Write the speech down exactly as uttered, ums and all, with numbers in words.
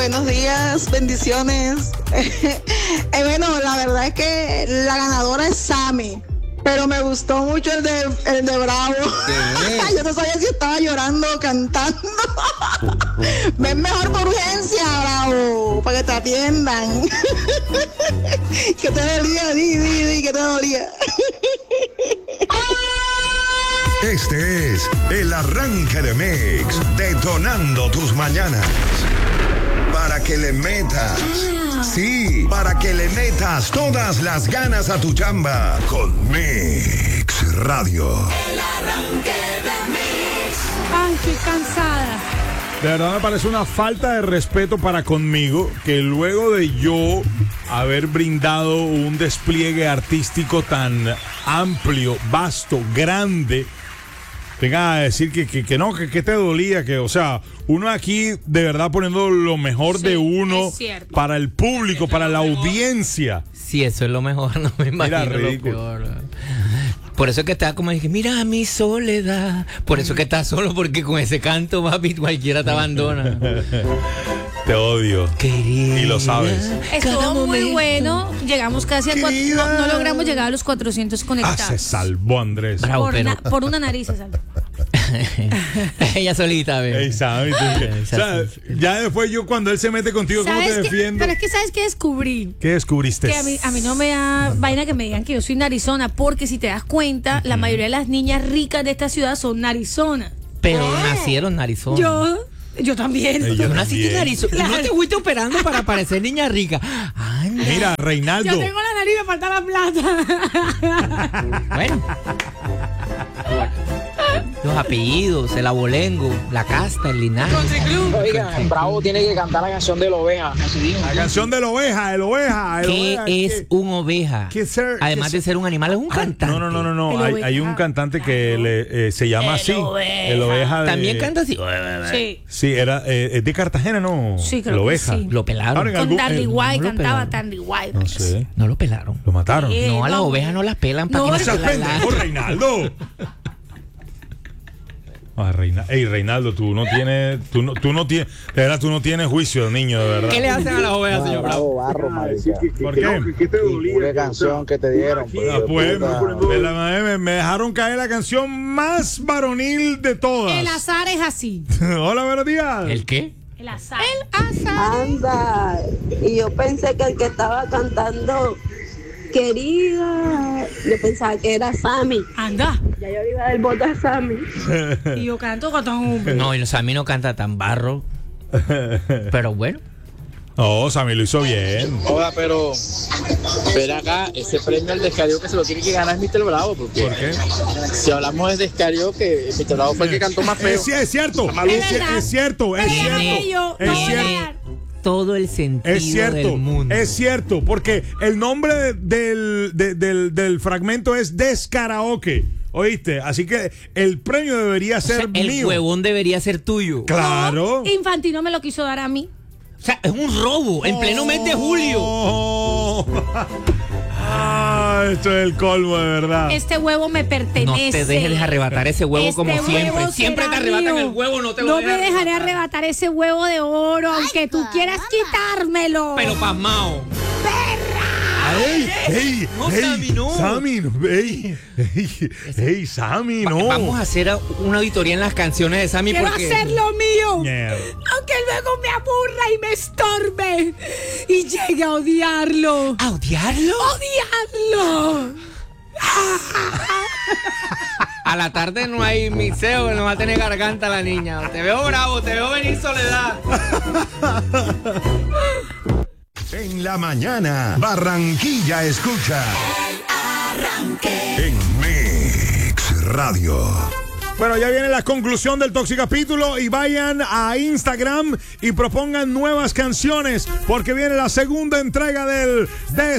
Buenos días, bendiciones. eh, bueno, la verdad es que la ganadora es Sammy, pero me gustó mucho el de, el de Bravo. Yo no sabía si estaba llorando o cantando. Ven mejor por urgencia, Bravo, para que te atiendan. ¿Qué te dolía? Di, di, di, ¿qué te dolía? Este es el arranque de Mix, detonando tus mañanas. Para que le metas, sí, para que le metas todas las ganas a tu chamba con Mix Radio. El arranque de Mix. Ay, estoy cansada. De verdad me parece una falta de respeto para conmigo que luego de yo haber brindado un despliegue artístico tan amplio, vasto, grande, venga a decir que, que, que no, que, que te dolía, que, o sea, uno aquí de verdad poniendo lo mejor sí, de uno para el público, para la mejor. Audiencia. Sí, eso es lo mejor, no me imagino Mira, lo peor. Por eso que está como dije, mira mi soledad. Por eso que está solo, porque con ese canto, papi, cualquiera te abandona. Te odio. Querida. Y lo sabes. Estuvo muy bueno. Llegamos casi a cuatro. No, no logramos llegar a los cuatrocientos conectados. Ah, se salvó, Andrés. Bravo, por, pero... una, por una nariz se salvó. Ella solita, ¿ves? Ey, ¿sabes? O sea, ya después yo cuando él se mete contigo, ¿cómo te defiendo? Pero es que ¿sabes qué descubrí? ¿Qué descubriste? Que a mí, a mí no me da vaina que me digan que yo soy narizona, porque si te das cuenta, uh-huh. la mayoría de las niñas ricas de esta ciudad son narizonas. Pero ¿Eh? nacieron narizonas. Yo... Yo también. Hey, yo ¿Tú naciste narizona? Claro. ¿No te fuiste operando para parecer niña rica? Anda. Mira, Reinaldo. Yo tengo la nariz, me falta la plata. Bueno. Los apellidos, el abolengo, la casta, el linaje. Oiga, Bravo tiene que cantar la canción de la oveja. La canción de la oveja, el oveja. El ¿Qué oveja, es ¿qué? un oveja? ¿Qué ser, Además qué de ser un animal, es un cantante. No, no, no, no, no. Hay, hay un cantante que le, eh, se llama el así. Oveja. El oveja. De, También canta así. Sí. Sí, era eh, es de Cartagena, ¿no? Sí, creo el que oveja. sí. Lo pelaron. Ahora, Con algún, Tandy eh, White, no lo cantaba pelaron. Tandy White. No sé. No lo pelaron. Lo mataron. Sí. No, a las no. ovejas no las pelan para No, que No seas no se pendejo, Reinaldo. Ah, Reina, ey, Reinaldo, tú no tienes, tú no, tú no tienes, de verdad, tú no tienes juicio, niño, de verdad. ¿Qué le hacen a las ovejas, señor Bravo? Barro, marica. ¿Por qué? ¿Qué te dolía? ¿Qué canción que te dieron? Ah, pues, me, la- me- me dejaron caer la canción más varonil de todas. El azar es así. Hola, buenos días. ¿El qué? El azar. El azar. Anda, y yo pensé que el que estaba cantando, querida, yo pensaba que era Sammy. Anda. Ya yo le iba a dar el voto a Sammy. Y yo canto con un... No, y a mí no canta tan barro. Pero bueno. Oh, Sammy lo hizo bien. Hola, pero ven acá, ese premio al descario que se lo tiene que ganar es mister Bravo. Porque ¿Por qué? si hablamos de descario, que mister Bravo fue el que cantó más feo. Es, es cierto, es, es cierto, es Tiene cierto. ello, Es no cierto. volar. Todo el sentido Es cierto, del mundo. es cierto, porque el nombre de- del, de- del, del fragmento es Descaraoke, ¿oíste? Así que el premio debería O sea, ser el mío. huevón debería ser tuyo. Claro. No, Infantino me lo quiso dar a mí. O sea, es un robo en pleno mes de julio. Oh. Ah, esto es el colmo, de verdad. Este huevo me pertenece. No te dejes de arrebatar ese huevo Este como siempre. huevo Siempre será te arrebatan mío. el huevo, no te lo No dejes me dejaré arrebatar. arrebatar ese huevo de oro, aunque tú quieras quitármelo. Pero pasmao. ¡Ey! ¡Ey! No, ey, Sammy, no. Sammy, no, ¡Ey! ¡Ey! ¡Ey, Sammy, no! Va- Vamos a hacer una auditoría en las canciones de Sammy Quiero porque... hacer lo mío. Mierda. Aunque luego me aburra y me estorbe. Y llegue a odiarlo. ¿A odiarlo? ¡Odiarlo! A la tarde no hay miseo, no va a tener garganta la niña. Te veo bravo, te veo venir soledad. En la mañana, Barranquilla escucha El arranque. en Mix Radio. Bueno, ya viene la conclusión del Toxicapítulo y vayan a Instagram y propongan nuevas canciones porque viene la segunda entrega del